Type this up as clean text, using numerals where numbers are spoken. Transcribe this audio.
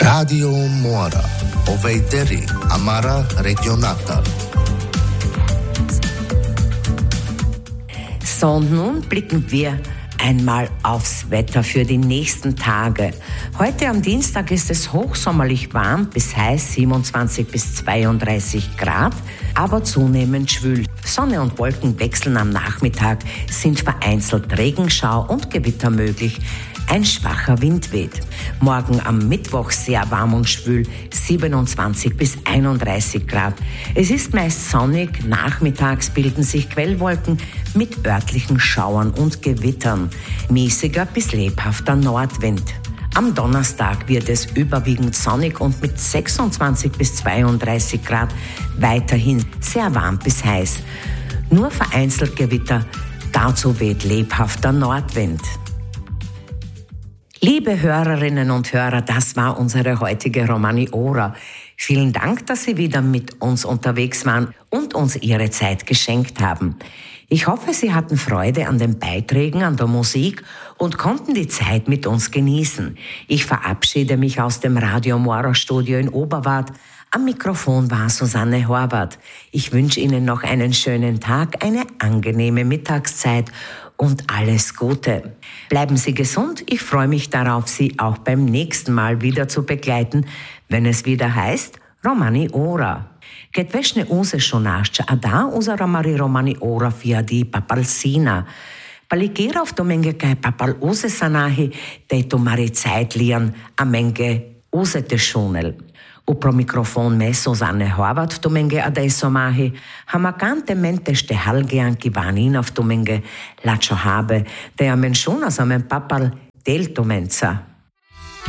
Radio Mora, Oveideri, Amara Regionata. So, und nun blicken wir einmal aufs Wetter für die nächsten Tage. Heute am Dienstag ist es hochsommerlich warm bis heiß, 27 bis 32 Grad, aber zunehmend schwül. Sonne und Wolken wechseln am Nachmittag, sind vereinzelt Regenschau und Gewitter möglich. Ein schwacher Wind weht. Morgen am Mittwoch sehr warm und schwül, 27 bis 31 Grad. Es ist meist sonnig, nachmittags bilden sich Quellwolken mit örtlichen Schauern und Gewittern. Mäßiger bis lebhafter Nordwind. Am Donnerstag wird es überwiegend sonnig und mit 26 bis 32 Grad weiterhin sehr warm bis heiß. Nur vereinzelt Gewitter, dazu weht lebhafter Nordwind. Liebe Hörerinnen und Hörer, das war unsere heutige Romani-Ora. Vielen Dank, dass Sie wieder mit uns unterwegs waren und uns Ihre Zeit geschenkt haben. Ich hoffe, Sie hatten Freude an den Beiträgen, an der Musik und konnten die Zeit mit uns genießen. Ich verabschiede mich aus dem Radio Mora Studio in Oberwart. Am Mikrofon war Susanne Horvath. Ich wünsche Ihnen noch einen schönen Tag, eine angenehme Mittagszeit und alles Gute. Bleiben Sie gesund. Ich freue mich darauf, Sie auch beim nächsten Mal wieder zu begleiten, wenn es wieder heißt Romani-Ora. Kad već ne uzeš našća, a da uzara mari Romani-Ora fiadi papalsina. Palikera v tomenge kaj papal uze sanahi, te to mari Zeit lian a menge uze te šunel. Pro mikrofon me Susanne Horvath tomenge adesso mahi, hamakante mente ste halge anche vanina v tomenge lačo habe, te a menšuna za men papal del tomenca.